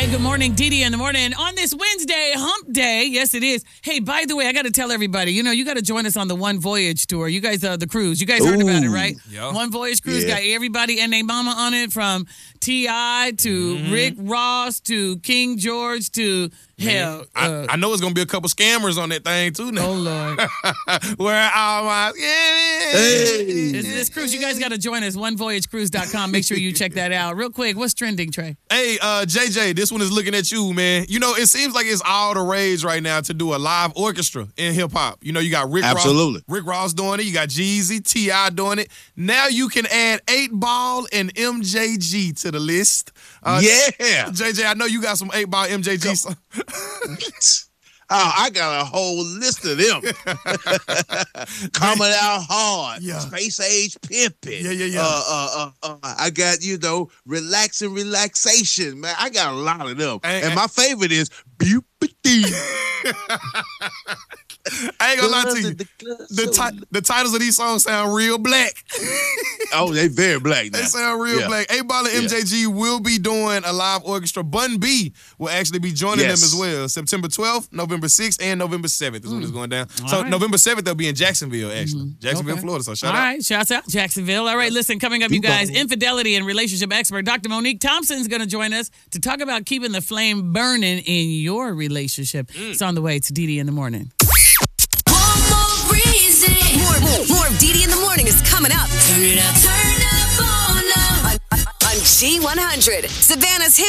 Hey, good morning, Didi in the morning. On this Wednesday, hump day. Yes, it is. Hey, by the way, I got to tell everybody, you got to join us on the One Voyage tour. You guys, the cruise. You guys heard about it, right? Yeah. One Voyage cruise got everybody and their mama on it, from T.I. to Rick Ross to King George to hell. I know it's going to be a couple scammers on that thing, too, now. Oh, Lord. Where all my... This cruise, you guys got to join us, onevoyagecruise.com. Make sure you check that out. Real quick, what's trending, Trey? Hey, JJ, this one is looking at you, man. It seems like it's all the rage right now to do a live orchestra in hip-hop. You got Rick Ross doing it. You got Jeezy, T.I. doing it. Now you can add 8 Ball and MJG to the list. JJ, I know you got some 8 Ball MJG songs. Oh, I got a whole list of them. Coming out hard. Yeah. Space Age Pimpin'. Yeah. I got, relaxation, man. I got a lot of them. And my favorite is Bupity. I ain't gonna lie to you. The titles of these songs sound real black. Oh, they very black now. They sound real black. 8 Ball and MJG will be doing a live orchestra. Bun B will actually be joining them as well. September 12th, November 6th, and November 7th is when it's going down. So November 7th, they'll be in Jacksonville, actually. Jacksonville, Florida. So shout out. All right, shouts out Jacksonville. All right, listen, coming up, you guys, infidelity and relationship expert Dr. Monique Thompson is going to join us to talk about keeping the flame burning in your relationship. It's on the way to Didi in the morning. More of Didi in the morning is coming up. Turn it up on G100. Savannah's hit